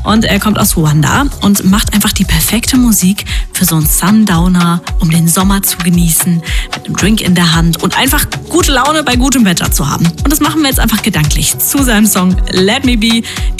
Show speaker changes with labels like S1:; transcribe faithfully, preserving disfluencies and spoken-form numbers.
S1: Und er kommt aus Ruanda und macht einfach die perfekte Musik für so einen Sundowner, um den Sommer zu genießen, mit einem Drink in der Hand und einfach gute Laune bei gutem Wetter zu haben. Und das machen wir jetzt einfach gedanklich zu seinem Song Let Me Be.